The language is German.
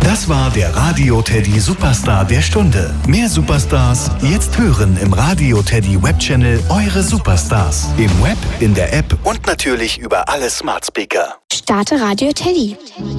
Das war der Radio Teddy Superstar der Stunde. Mehr Superstars jetzt hören im Radio Teddy Webchannel Eure Superstars. Im Web, in der App und natürlich über alle Smart Speaker. Starte Radio Teddy.